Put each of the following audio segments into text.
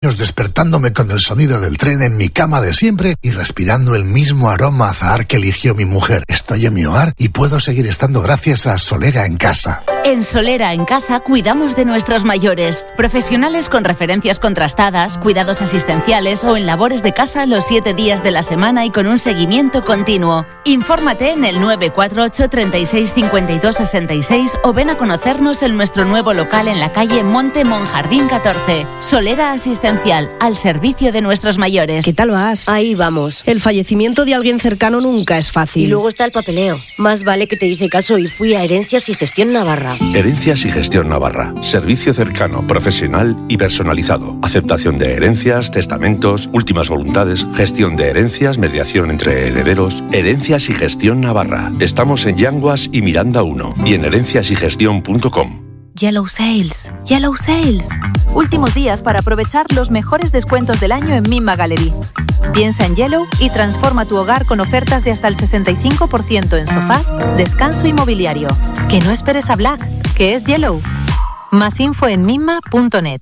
despertándome con el sonido del tren en mi cama de siempre y respirando el mismo aroma azahar que eligió mi mujer. Estoy en mi hogar y puedo seguir estando gracias a Solera en Casa. En Solera en Casa cuidamos de nuestros mayores. Profesionales con referencias contrastadas, cuidados asistenciales o en labores de casa los 7 días de la semana y con un seguimiento continuo. Infórmate en el 948 36 52 66 o ven a conocernos en nuestro nuevo local en la calle Monte Monjardín 14. Solera Asistencial, al servicio de nuestros mayores. ¿Qué tal vas? Ahí vamos. El fallecimiento de alguien cercano nunca es fácil. Y luego está el papeleo. Más vale que te hice caso y fui a Herencias y Gestión Navarra. Herencias y Gestión Navarra. Servicio cercano, profesional y personalizado. Aceptación de herencias, testamentos, últimas voluntades, gestión de herencias, mediación entre herederos. Herencias y Gestión Navarra. Estamos en Yanguas y Miranda 1 y en herenciasygestión.com. Yellow Sales, Yellow Sales. Últimos días para aprovechar los mejores descuentos del año en Mimma Gallery. Piensa en Yellow y transforma tu hogar con ofertas de hasta el 65% en sofás, descanso y mobiliario. Que no esperes a Black, que es Yellow. Más info en mimma.net.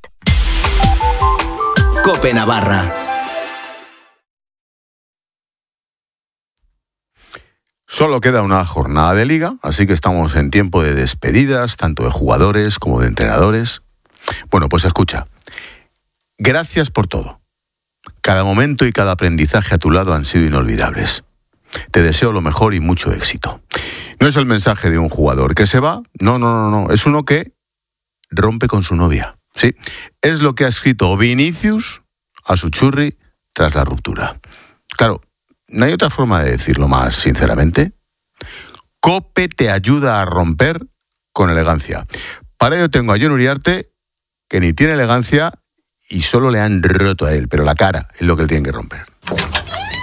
COPE Navarra. Solo queda una jornada de liga, así que estamos en tiempo de despedidas, tanto de jugadores como de entrenadores. Bueno, pues escucha. Gracias por todo. Cada momento y cada aprendizaje a tu lado han sido inolvidables. Te deseo lo mejor y mucho éxito. No es el mensaje de un jugador que se va, no. Es uno que rompe con su novia. Sí, es lo que ha escrito Vinicius a su churri tras la ruptura. Claro, no hay otra forma de decirlo más sinceramente. COPE te ayuda a romper con elegancia. Para ello tengo a Jon Uriarte, que ni tiene elegancia y solo le han roto a él, pero la cara es lo que él tiene que romper.